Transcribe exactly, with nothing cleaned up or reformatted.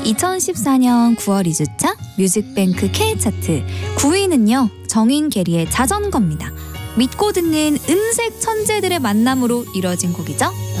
이천십사 년 구월 이 주차 뮤직뱅크 K 차트 구 위는요. 정인 게리의 자전거입니다. 믿고 듣는 음색 천재들의 만남으로 이뤄진 곡이죠.